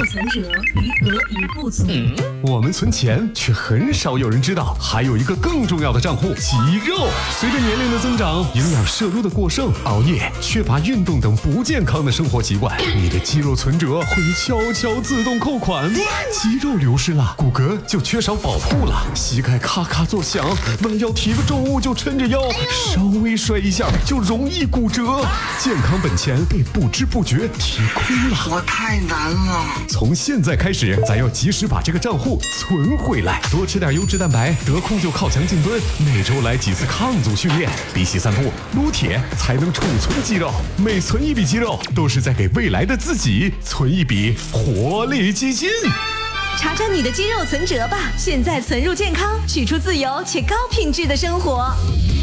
存折余额已不足。 我们存钱，却很少有人知道，还有一个更重要的账户——肌肉。随着年龄的增长，营养摄入的过剩、熬夜、缺乏运动等不健康的生活习惯，你的肌肉存折会悄悄自动扣款。肌肉流失了，骨骼就缺少保护了，膝盖咔咔作响，弯腰提个重物就抻着腰，稍微摔一下就容易骨折，健康本钱被不知不觉提空了。 我太难了。 从现在开始，咱要及时把这个账户存回来，多吃点优质蛋白，得空就靠墙静蹲，每周来几次抗阻训练，比起散步、撸铁才能储存肌肉。每存一笔肌肉，都是在给未来的自己存一笔活力基金。 查查你的肌肉存折吧，现在存入健康，取出自由且高品质的生活。